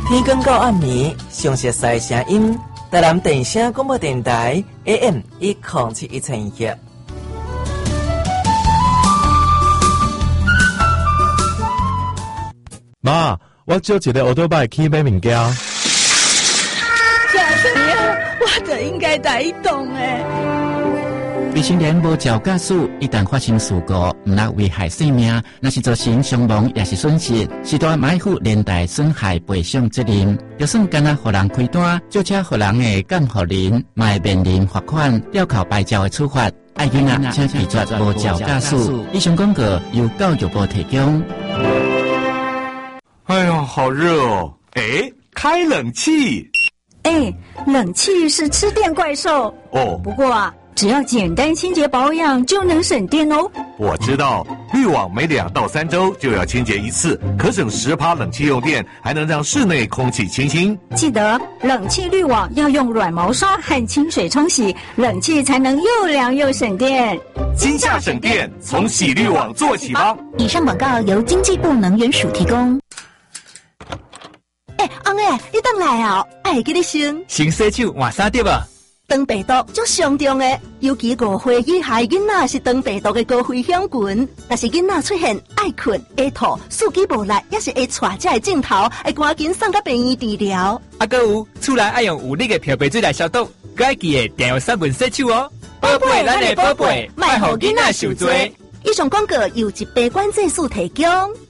天光到暗暝，详细赛声音，台南电声广播电台 AM107121。 妈，我借一个奥多拜去买物件。 小生呀，我就应该带伊动诶。 未成年无照驾驶，一旦发生事故，毋但危害生命，若是造成伤亡也是损失，是大买负连带损害赔偿责任。就算干那互人开单，就车互人的监护人，嘛会面临罚款、吊扣牌照的处罚。爱囡仔请拒绝无照驾驶。以上广告由教育部提供。 哎呦，好热哦！哎，开冷气。 哎，冷气是吃电怪兽哦。 不过啊，只要简单清洁保养就能省电哦。 我知道，滤网每2到3周就要清洁一次，可省10%冷气用电，还能让室内空气清新。 记得冷气滤网要用软毛刷和清水冲洗，冷气才能又凉又省电。 今夏省电，从洗滤网做起吧。 以上广告由经济部能源署提供。 翁诶，你等来啊！爱给你先洗手换衫对吧？ 肠病毒足上重诶，尤其5岁以下囡仔是肠病毒的高危险群。若是囡仔出现爱困、会吐、四肢无力，也是会带这个镜头，会赶紧送到病院治疗。 还有，厝内爱用有力的漂白水来消毒，该记得定用3分洗手哦。宝贝，咱的宝贝，莫互囡仔受罪。 以上广告由疾病管制署提供。